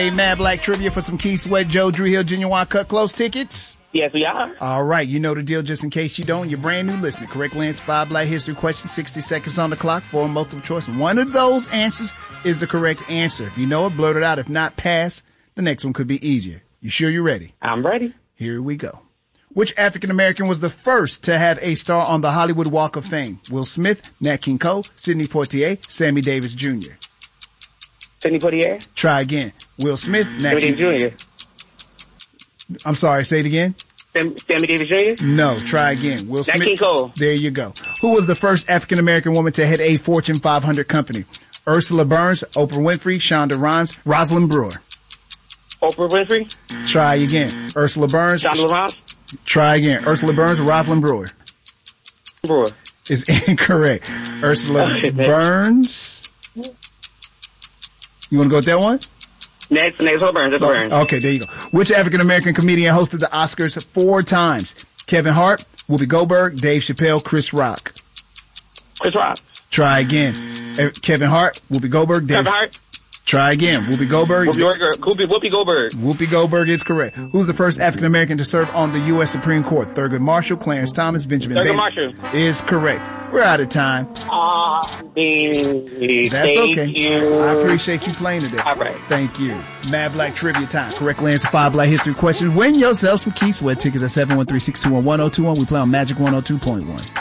Hey, Mad Black Trivia for some Keith Sweat, Joe Drew Hill, Genuine Cut Close tickets. Yes, we are. All right, you know the deal. Just in case you don't, you're brand new listener. Correctly answer 5 Black history questions, 60 seconds on the clock, 4 multiple choice. One of those answers is the correct answer. If you know it, blurt it out. If not, pass. The next one could be easier. You sure you're ready? I'm ready. Here we go. Which African American was the first to have a star on the Hollywood Walk of Fame? Will Smith, Nat King Cole, Sidney Poitier, Sammy Davis Jr. Sidney Poitier. Try again. Will Smith, Nat Sammy King Davis Jr. I'm sorry, say it again. Sammy Davis Jr. No, try again. Will Smith. Nat King Cole. There you go. Who was the first African American woman to head a Fortune 500 company? Ursula Burns, Oprah Winfrey, Shonda Rhimes, Rosalind Brewer. Oprah Winfrey. Try again. Ursula Burns. Shonda Rhimes. Try again. Ursula Burns or Rosalind Brewer? Brewer. Is incorrect. Ursula Burns. You want to go with that one? Next Burns. That's Burns. Okay, there you go. Which African American comedian hosted the Oscars 4 times? Kevin Hart, Whoopi Goldberg, Dave Chappelle, Chris Rock. Chris Rock. Try again. Kevin Hart, Whoopi Goldberg, Dave. Kevin Hart. Try again. Whoopi Goldberg. Whoopi Goldberg. Whoopi Goldberg is correct. Who's the first African American to serve on the U.S. Supreme Court? Thurgood Marshall, Clarence Thomas, Benjamin Thurgood Bailey. Marshall. Is correct. We're out of time. That's Okay. You. I appreciate you playing today. All right. Thank you. Mad Black Trivia time. Correctly answer 5 Black history questions. Win yourself some Keith Sweat tickets at 713-621-1021. We play on Magic 102.1.